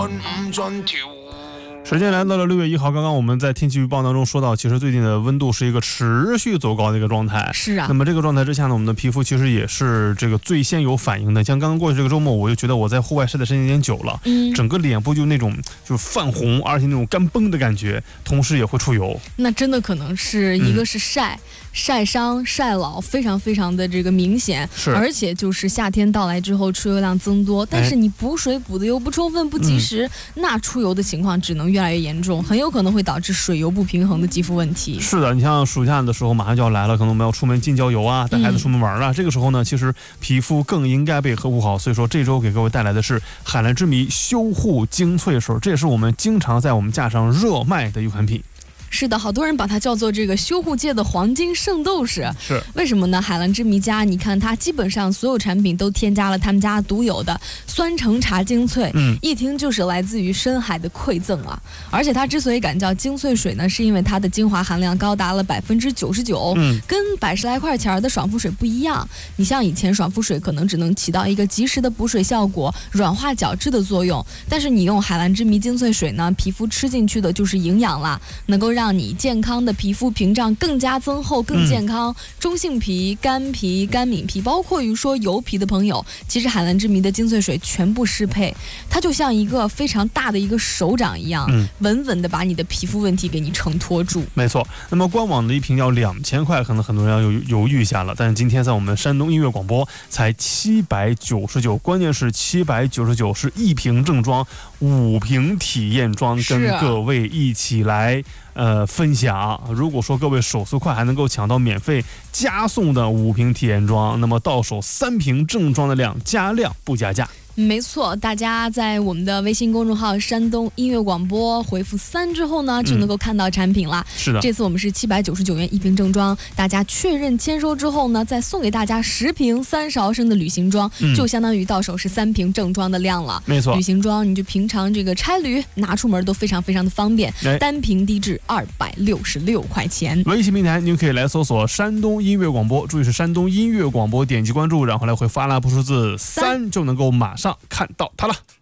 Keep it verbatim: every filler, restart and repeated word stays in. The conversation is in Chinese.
春唔盡條。 时间来到了六月一号，刚刚我们在天气预报当中说到，其实最近的温度是一个持续走高的一个状态。 是啊。 那么这个状态之下呢，我们的皮肤其实也是这个最先有反应的。像刚刚过去这个周末，我就觉得我在户外晒的时间有点久了， 嗯， 整个脸部就那种就是泛红，而且那种干崩的感觉，同时也会出油。 那真的可能是一个是晒、嗯、晒伤、晒老，非常非常的这个明显。 是， 而且就是夏天到来之后，出油量增多，但是你补水补的又不充分、不及时，嗯、那出油的情况只能越来越严重，很有可能会导致水油不平衡的肌肤问题。 是的，你像暑假的时候马上就要来了，可能我们要出门近郊游啊，带孩子出门玩啊、嗯，这个时候呢，其实皮肤更应该被呵护好。所以说这周给各位带来的是海蓝之谜修护精粹水，这也是我们经常在我们架上热卖的一款品。 是的，好多人把它叫做这个修护界的黄金圣斗士。 是， 为什么呢？海蓝之谜家，你看它基本上所有产品都添加了他们家独有的酸橙茶精粹， 嗯， 一听就是来自于深海的馈赠啊。而且它之所以敢叫精粹水呢，是因为它的精华含量高达了百分之九十九， 嗯， 跟百十来块钱的爽肤水不一样。你像以前爽肤水可能只能起到一个及时的补水效果、软化角质的作用，但是你用海蓝之谜精粹水呢，皮肤吃进去的就是营养啦，能够让让你健康的皮肤屏障更加增厚、更健康。嗯、中性皮、干皮、干敏皮，包括于说油皮的朋友，其实海蓝之谜的精粹水全部适配，它就像一个非常大的一个手掌一样，嗯、稳稳的把你的皮肤问题给你承托住。 没错，那么官网的一瓶要两千块，可能很多人要犹犹豫一下了。但是今天在我们山东音乐广播才七百九十九，关键是七百九十九是一瓶正装，五瓶体验装，跟各位一起来。呃，分享。如果说各位手速快，还能够抢到免费加送的五瓶体验装，那么到手三瓶正装的量，加量不加价。 没错，大家在我们的微信公众号山东音乐广播回复三之后呢，就能够看到产品啦。 嗯、是的， 这次我们是七百九十九元一瓶正装，大家确认签收之后呢，再送给大家十瓶三十毫升的旅行装，嗯、就相当于到手是三瓶正装的量了。 没错， 旅行装你就平常这个差旅拿出门都非常非常的方便，哎、单瓶低至二百六十六块钱。 微信平台您可以来搜索山东音乐广播，注意是山东音乐广播，点击关注，然后来回发阿拉伯数字三，就能够马上上看到它了。